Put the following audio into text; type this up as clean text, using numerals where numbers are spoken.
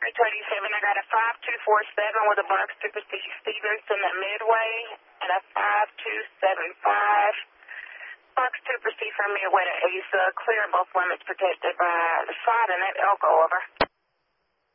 287, I got a 5247 with a Box Trooper Stevenson at Midway, and a 5275 Box Trooper C from Midway to Asa. Clear both limits protected by the side and that Elko, over.